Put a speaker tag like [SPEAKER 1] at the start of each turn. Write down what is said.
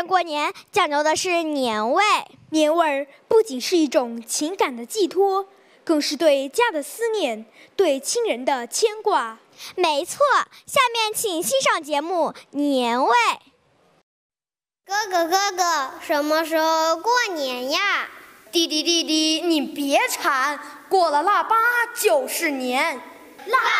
[SPEAKER 1] 人过年讲究的是年味，
[SPEAKER 2] 年味儿不仅是一种情感的寄托，更是对家的思念，对亲人的牵挂。
[SPEAKER 1] 没错，下面请欣赏节目《年味》。
[SPEAKER 3] 哥哥，什么时候过年呀？
[SPEAKER 4] 弟弟，你别馋，过了腊八就是年。
[SPEAKER 3] 腊